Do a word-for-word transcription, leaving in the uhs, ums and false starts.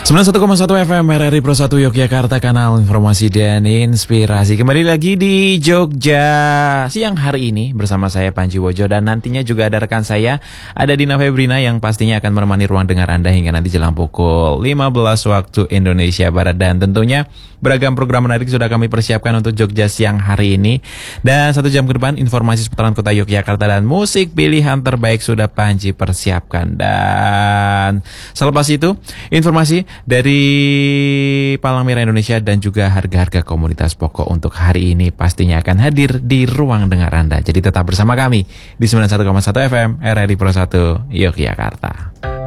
sembilan puluh satu koma satu F M R R I Pro satu Yogyakarta, kanal informasi dan inspirasi. Kembali lagi di Jogja siang hari ini bersama saya Panji Wojo, dan nantinya juga ada rekan saya, ada Dina Febrina yang pastinya akan menemani ruang dengar Anda hingga nanti jelang pukul lima belas waktu Indonesia Barat. Dan tentunya beragam program menarik sudah kami persiapkan untuk Jogja siang hari ini. Dan satu jam ke depan informasi seputaran kota Yogyakarta dan musik pilihan terbaik sudah Panji persiapkan. Dan selepas itu informasi dari Palang Merah Indonesia dan juga harga-harga komoditas pokok untuk hari ini pastinya akan hadir di ruang dengar Anda. Jadi tetap bersama kami di sembilan puluh satu koma satu F M R R I Pro satu Yogyakarta.